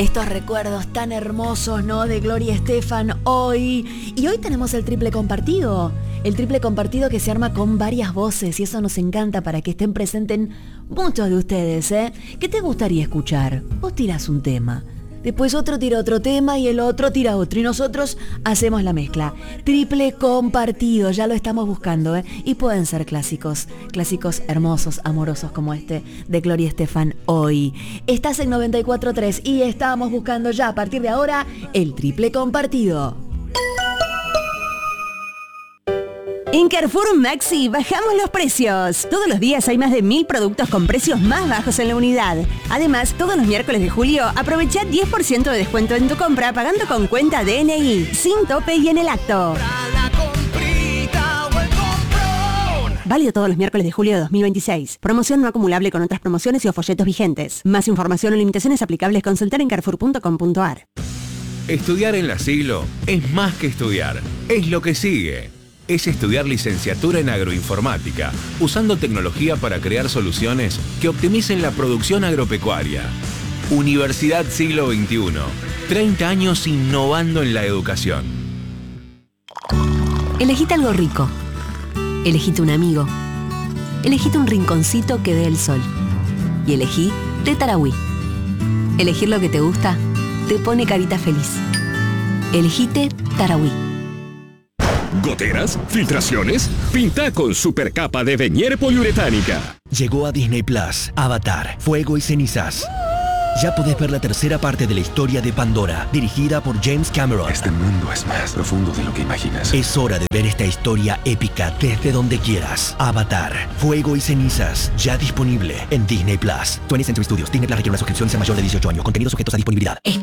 Estos recuerdos tan hermosos, ¿no? De Gloria Estefan hoy. Y hoy tenemos el triple compartido. El triple compartido que se arma con varias voces y eso nos encanta para que estén presentes muchos de ustedes, ¿eh? ¿Qué te gustaría escuchar? Vos tirás un tema. Después otro tira otro tema y el otro tira otro. Y nosotros hacemos la mezcla. Triple compartido, ya lo estamos buscando, ¿eh? Y pueden ser clásicos. Clásicos hermosos, amorosos como este de Gloria Estefan hoy. Estás en 94.3 y estamos buscando ya a partir de ahora el triple compartido. En Carrefour Maxi bajamos los precios. Todos los días hay más de 1000 productos con precios más bajos en la unidad. Además, todos los miércoles de julio aprovecha 10% de descuento en tu compra pagando con cuenta DNI, sin tope y en el acto. Válido todos los miércoles de julio de 2026. Promoción no acumulable con otras promociones y o folletos vigentes. Más información o limitaciones aplicables consultar en carrefour.com.ar. Estudiar en La Siglo es más que estudiar. Es lo que sigue. Es estudiar licenciatura en agroinformática, usando tecnología para crear soluciones que optimicen la producción agropecuaria. Universidad Siglo XXI. 30 años innovando en la educación. Elegite algo rico. Elegite un amigo. Elegite un rinconcito que dé el sol. Y elegí Té Tarahui. Elegir lo que te gusta te pone carita feliz. Elegite Tarahui. ¿Goteras? ¿Filtraciones? Pinta con supercapa de Venier poliuretánica. Llegó a Disney Plus, Avatar, Fuego y Cenizas. Ya podés ver la tercera parte de la historia de Pandora, dirigida por James Cameron. Este mundo es más profundo de lo que imaginas. Es hora de ver esta historia épica desde donde quieras. Avatar, Fuego y Cenizas, ya disponible en Disney Plus. 20th Century Studios. Disney Plus requiere una suscripción y ser mayor de 18 años. Contenidos sujetos a disponibilidad.